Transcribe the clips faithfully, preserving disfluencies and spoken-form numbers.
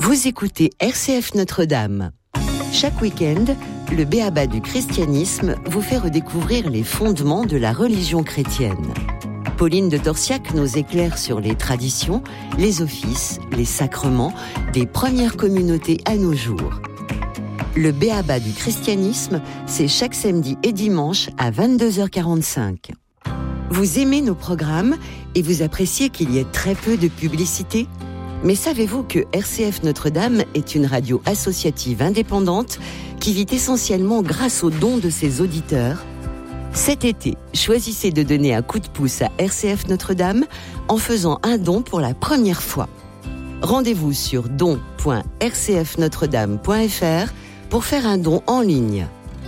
Vous écoutez R C F Notre-Dame. Chaque week-end, le b.a.-ba du christianisme vous fait redécouvrir les fondements de la religion chrétienne. Pauline de Torsiac nous éclaire sur les traditions, les offices, les sacrements des premières communautés à nos jours. Le b.a.-ba du christianisme, c'est chaque samedi et dimanche à vingt-deux heures quarante-cinq. Vous aimez nos programmes et vous appréciez qu'il y ait très peu de publicité ? Mais savez-vous que R C F Notre-Dame est une radio associative indépendante qui vit essentiellement grâce aux dons de ses auditeurs ? Cet été, choisissez de donner un coup de pouce à R C F Notre-Dame en faisant un don pour la première fois. Rendez-vous sur don point r c f notre dame point f r pour faire un don en ligne.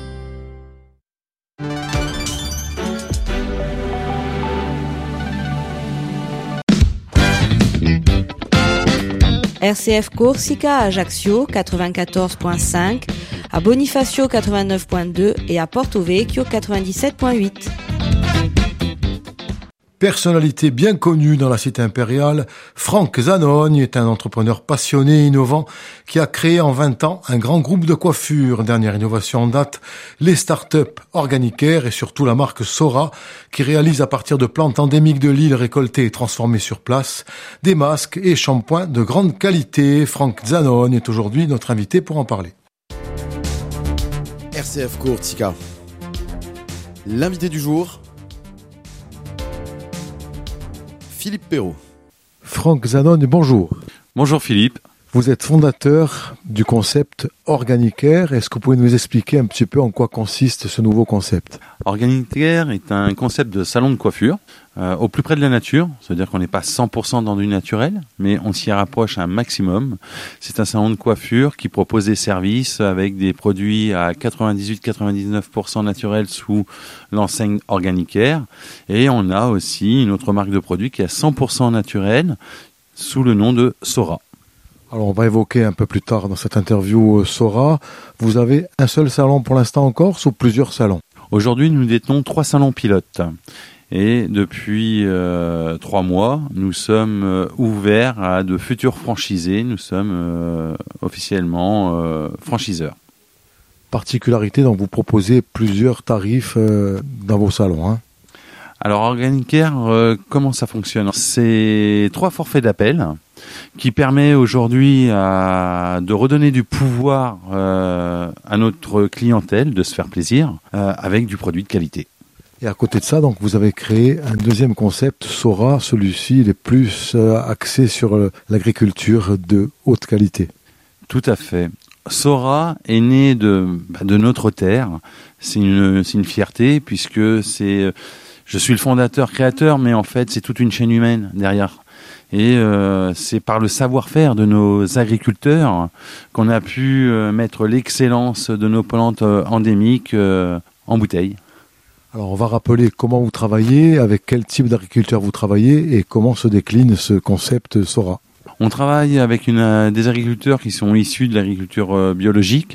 R C F Corsica à Ajaccio quatre-vingt-quatorze virgule cinq, à Bonifacio quatre-vingt-neuf virgule deux et à Porto Vecchio quatre-vingt-dix-sept virgule huit. Personnalité bien connue dans la cité impériale, Franck Zanogne est un entrepreneur passionné et innovant qui a créé en vingt ans un grand groupe de coiffure. Dernière innovation en date, les startups Organicare et surtout la marque Sora qui réalise à partir de plantes endémiques de l'île récoltées et transformées sur place des masques et shampoings de grande qualité. Franck Zanogne est aujourd'hui notre invité pour en parler. R C F Corsica. L'invité du jour, Philippe Perrault. Franck Zanogne, bonjour. Bonjour Philippe. Vous êtes fondateur du concept Organicare. Est-ce que vous pouvez nous expliquer un petit peu en quoi consiste ce nouveau concept ? Organicare est un concept de salon de coiffure euh, au plus près de la nature. C'est-à-dire qu'on n'est pas cent pour cent dans du naturel, mais on s'y rapproche un maximum. C'est un salon de coiffure qui propose des services avec des produits à quatre-vingt-dix-huit à quatre-vingt-dix-neuf pour cent naturels sous l'enseigne Organicare. Et on a aussi une autre marque de produits qui est à cent pour cent naturel sous le nom de Sora. Alors on va évoquer un peu plus tard dans cette interview Sora. Vous avez un seul salon pour l'instant en Corse ou plusieurs salons ? Aujourd'hui, nous détenons trois salons pilotes. Et depuis euh, trois mois, nous sommes euh, ouverts à de futurs franchisés. Nous sommes euh, officiellement euh, franchiseurs. Particularité, donc vous proposez plusieurs tarifs euh, dans vos salons, hein ? Alors Organicare, euh, comment ça fonctionne ? C'est trois forfaits d'appel qui permet aujourd'hui à, de redonner du pouvoir euh, à notre clientèle, de se faire plaisir euh, avec du produit de qualité. Et à côté de ça, donc vous avez créé un deuxième concept, Sora. Celui-ci, il est plus euh, axé sur euh, l'agriculture de haute qualité. Tout à fait. Sora est né de, bah, de notre terre. C'est une, c'est une fierté puisque c'est... Je suis le fondateur, créateur, mais en fait, c'est toute une chaîne humaine derrière. Et euh, c'est par le savoir-faire de nos agriculteurs qu'on a pu euh, mettre l'excellence de nos plantes euh, endémiques euh, en bouteille. Alors, on va rappeler comment vous travaillez, avec quel type d'agriculteur vous travaillez et comment se décline ce concept Sora. On travaille avec une, euh, des agriculteurs qui sont issus de l'agriculture euh, biologique.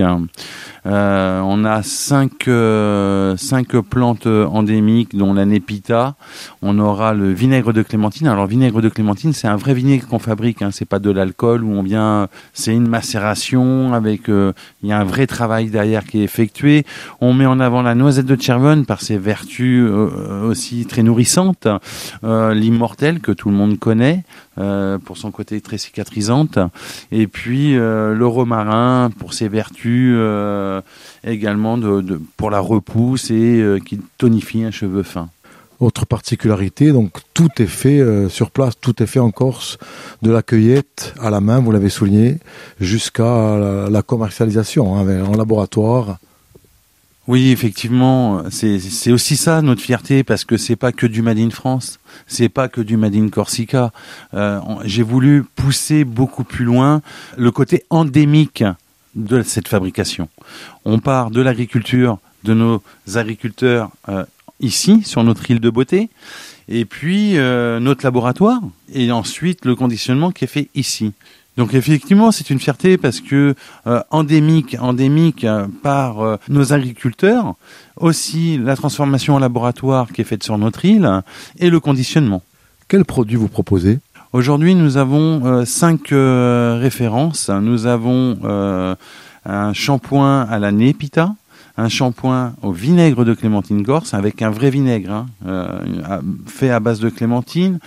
Euh, on a cinq, euh, cinq plantes endémiques, dont la népita. On aura le vinaigre de clémentine. Alors, vinaigre de clémentine, c'est un vrai vinaigre qu'on fabrique. Hein. C'est pas de l'alcool où on vient. C'est une macération avec. Euh, il y a un vrai travail derrière qui est effectué. On met en avant la noisette de Chervonne par ses vertus euh, aussi très nourrissantes. Euh, l'immortel que tout le monde connaît euh, pour son côté très cicatrisante. Et puis euh, le romarin pour ses vertus. Euh, également de, de, pour la repousse et euh, qui tonifie un cheveu fin. Autre particularité, donc tout est fait euh, sur place, tout est fait en Corse, de la cueillette à la main, vous l'avez souligné, jusqu'à la, la commercialisation hein, en laboratoire. Oui, effectivement, c'est, c'est aussi ça notre fierté parce que c'est pas que du Made in France, c'est pas que du Made in Corsica. Euh, j'ai voulu pousser beaucoup plus loin le côté endémique de cette fabrication. On part de l'agriculture, de nos agriculteurs euh, ici, sur notre île de beauté, et puis euh, notre laboratoire, et ensuite le conditionnement qui est fait ici. Donc effectivement, c'est une fierté parce que euh, endémique, endémique euh, par euh, nos agriculteurs, aussi la transformation en laboratoire qui est faite sur notre île, et le conditionnement. Quels produits vous proposez ? Aujourd'hui, nous avons euh, cinq euh, références. Nous avons euh, un shampoing à la népita, un shampoing au vinaigre de clémentine corse, avec un vrai vinaigre hein, euh, fait à base de clémentine,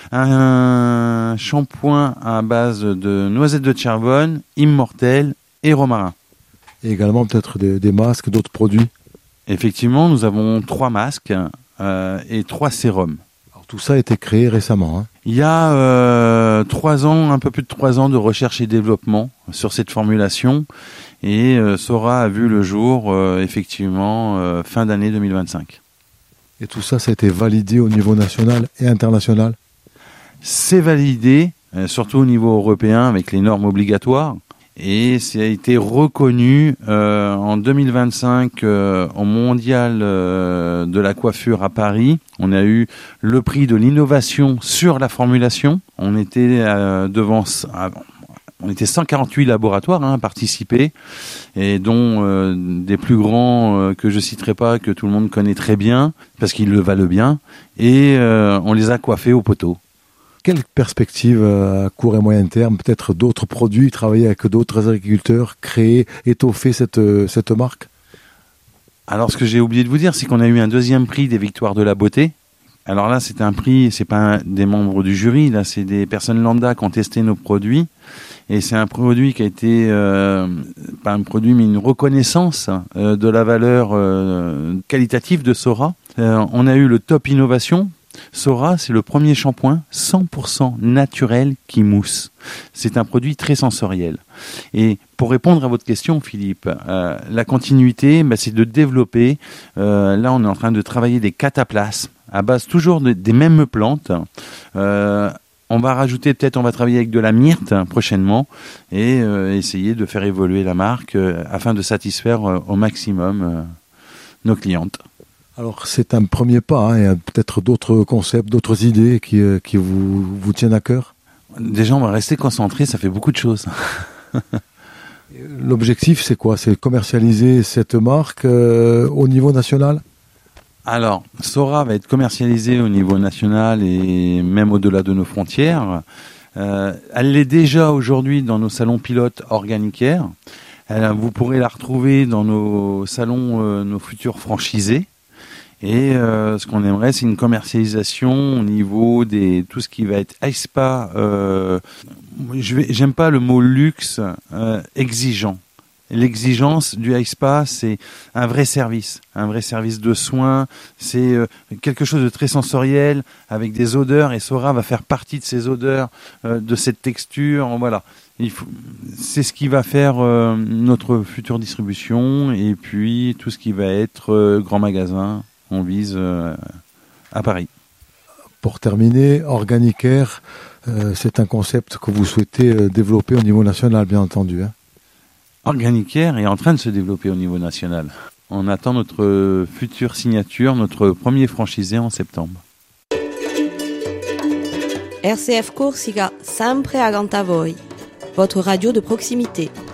un shampoing à base de noisettes de Tchervonne, immortel et romarin. Et également peut-être des, des masques, d'autres produits. Effectivement, nous avons trois masques euh, et trois sérums. Alors, tout ça a été créé récemment. Hein. Il y a euh, trois ans, un peu plus de trois ans de recherche et développement sur cette formulation. Et euh, Sora a vu le jour, euh, effectivement, euh, fin d'année deux mille vingt-cinq. Et tout ça, ça a été validé au niveau national et international ? C'est validé, euh, surtout au niveau européen, avec les normes obligatoires. Et ça a été reconnu euh, en deux mille vingt-cinq euh, au Mondial euh, de la coiffure à Paris. On a eu le prix de l'innovation sur la formulation. On était euh, devant... Ah, On était cent quarante-huit laboratoires hein, à participer, et dont euh, des plus grands euh, que je citerai pas, que tout le monde connaît très bien, parce qu'ils le valent bien, et euh, on les a coiffés au poteau. Quelle perspective à court et moyen terme, peut-être d'autres produits, travailler avec d'autres agriculteurs, créer, étoffer cette, cette marque ? Alors ce que j'ai oublié de vous dire, c'est qu'on a eu un deuxième prix des Victoires de la Beauté. Alors là, c'est un prix, c'est pas un, des membres du jury, là, c'est des personnes lambda qui ont testé nos produits. Et c'est un produit qui a été, euh, pas un produit, mais une reconnaissance euh, de la valeur euh, qualitative de Sora. Euh, on a eu le top innovation. Sora, c'est le premier shampoing cent pour cent naturel qui mousse. C'est un produit très sensoriel. Et pour répondre à votre question, Philippe, euh, la continuité, bah, c'est de développer. Euh, là, on est en train de travailler des cataplasmes à base toujours de, des mêmes plantes. Euh, On va rajouter, peut-être, on va travailler avec de la myrte prochainement et euh, essayer de faire évoluer la marque euh, afin de satisfaire euh, au maximum euh, nos clientes. Alors, c'est un premier pas. Hein, il y a peut-être d'autres concepts, d'autres idées qui, euh, qui vous, vous tiennent à cœur. Déjà, on va rester concentré, ça fait beaucoup de choses. L'objectif, c'est quoi ? C'est commercialiser cette marque euh, au niveau national ? Alors, Sora va être commercialisée au niveau national et même au-delà de nos frontières. Euh, elle l'est déjà aujourd'hui dans nos salons pilotes Organicare. Elle, vous pourrez la retrouver dans nos salons, euh, nos futurs franchisés. Et euh, ce qu'on aimerait, c'est une commercialisation au niveau des tout ce qui va être iSpa. Euh, je vais, j'aime pas le mot luxe, euh, exigeant. L'exigence du iSpa, c'est un vrai service, un vrai service de soins. C'est euh, quelque chose de très sensoriel, avec des odeurs. Et Sora va faire partie de ces odeurs, euh, de cette texture. Voilà. Il faut, c'est ce qui va faire euh, notre future distribution. Et puis tout ce qui va être euh, grand magasin. On vise euh, à Paris. Pour terminer, Organicare, euh, c'est un concept que vous souhaitez euh, développer au niveau national, bien entendu. Hein. Organicare est en train de se développer au niveau national. On attend notre future signature, notre premier franchisé en septembre. R C F Corsica, sempre accanto a voi. Votre radio de proximité.